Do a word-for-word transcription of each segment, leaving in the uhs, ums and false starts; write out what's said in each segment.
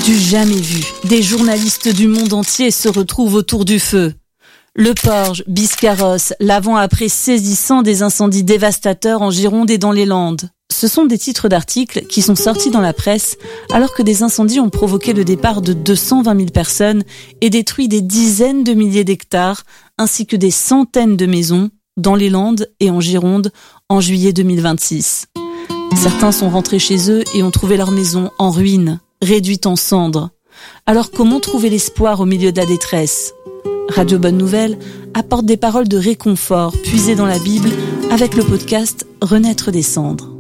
Du jamais vu, des journalistes du monde entier se retrouvent autour du feu. Le Porge, Biscarrosse, l'avant-après saisissant des incendies dévastateurs en Gironde et dans les Landes. Ce sont des titres d'articles qui sont sortis dans la presse alors que des incendies ont provoqué le départ de deux cent vingt mille personnes et détruit des dizaines de milliers d'hectares ainsi que des centaines de maisons dans les Landes et en Gironde en juillet deux mille vingt-six. Certains sont rentrés chez eux et ont trouvé leur maison en ruine, réduite en cendres. Alors comment trouver l'espoir au milieu de la détresse ? Radio Bonne Nouvelle apporte des paroles de réconfort puisées dans la Bible avec le podcast Renaître des cendres.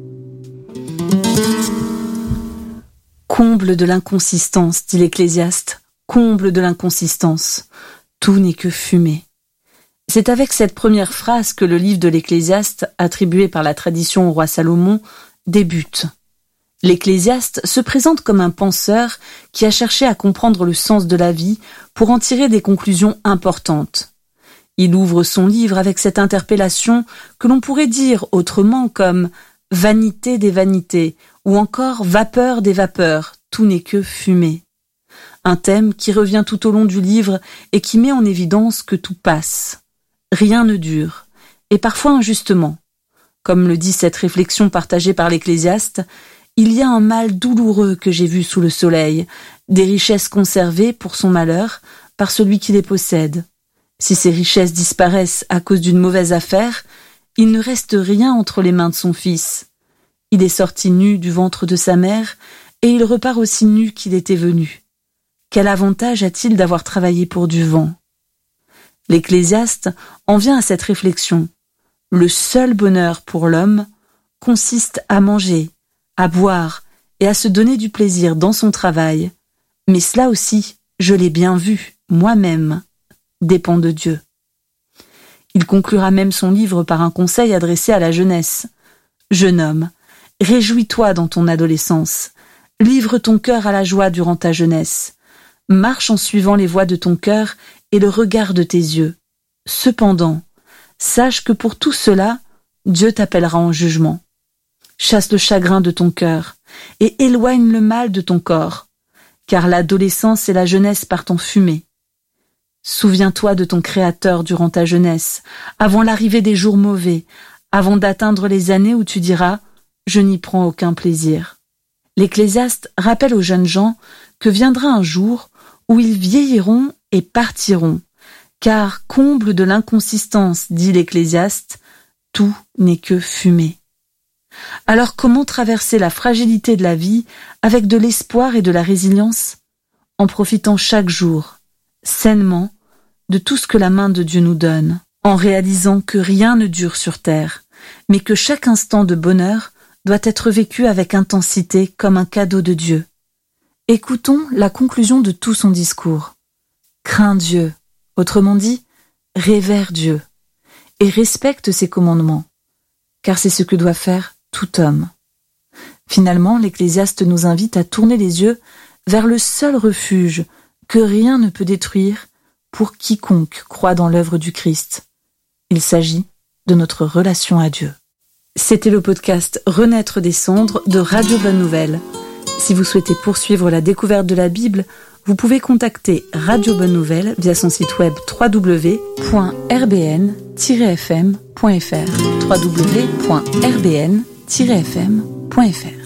Comble de l'inconsistance, dit l'Ecclésiaste, comble de l'inconsistance. Tout n'est que fumée. C'est avec cette première phrase que le livre de l'Ecclésiaste, attribué par la tradition au roi Salomon, débute. L'Ecclésiaste se présente comme un penseur qui a cherché à comprendre le sens de la vie pour en tirer des conclusions importantes. Il ouvre son livre avec cette interpellation que l'on pourrait dire autrement comme « vanité des vanités » ou encore « vapeur des vapeurs, tout n'est que fumée ». Un thème qui revient tout au long du livre et qui met en évidence que tout passe. Rien ne dure, et parfois injustement. Comme le dit cette réflexion partagée par l'Ecclésiaste, il y a un mal douloureux que j'ai vu sous le soleil, des richesses conservées pour son malheur par celui qui les possède. Si ces richesses disparaissent à cause d'une mauvaise affaire, il ne reste rien entre les mains de son fils. Il est sorti nu du ventre de sa mère et il repart aussi nu qu'il était venu. Quel avantage a-t-il d'avoir travaillé pour du vent ? L'Ecclésiaste en vient à cette réflexion. Le seul bonheur pour l'homme consiste à manger, à boire et à se donner du plaisir dans son travail. Mais cela aussi, je l'ai bien vu, moi-même, dépend de Dieu. Il conclura même son livre par un conseil adressé à la jeunesse. Jeune homme, réjouis-toi dans ton adolescence. Livre ton cœur à la joie durant ta jeunesse. Marche en suivant les voies de ton cœur et le regard de tes yeux. Cependant, sache que pour tout cela, Dieu t'appellera en jugement. Chasse le chagrin de ton cœur et éloigne le mal de ton corps, car l'adolescence et la jeunesse partent en fumée. Souviens-toi de ton Créateur durant ta jeunesse, avant l'arrivée des jours mauvais, avant d'atteindre les années où tu diras « je n'y prends aucun plaisir ». L'Ecclésiaste rappelle aux jeunes gens que viendra un jour où ils vieilliront et partiront, car comble de l'inconsistance, dit l'Ecclésiaste, tout n'est que fumée. Alors comment traverser la fragilité de la vie avec de l'espoir et de la résilience ? En profitant chaque jour, sainement, de tout ce que la main de Dieu nous donne, en réalisant que rien ne dure sur terre, mais que chaque instant de bonheur doit être vécu avec intensité comme un cadeau de Dieu. Écoutons la conclusion de tout son discours. Crains Dieu, autrement dit, révère Dieu, et respecte ses commandements, car c'est ce que doit faire tout homme. Finalement, l'Ecclésiaste nous invite à tourner les yeux vers le seul refuge que rien ne peut détruire pour quiconque croit dans l'œuvre du Christ. Il s'agit de notre relation à Dieu. C'était le podcast Renaître des cendres de Radio Bonne Nouvelle. Si vous souhaitez poursuivre la découverte de la Bible, vous pouvez contacter Radio Bonne Nouvelle via son site web w w w point r b n tiret f m point f r w w w point r b n tiret f m point f r.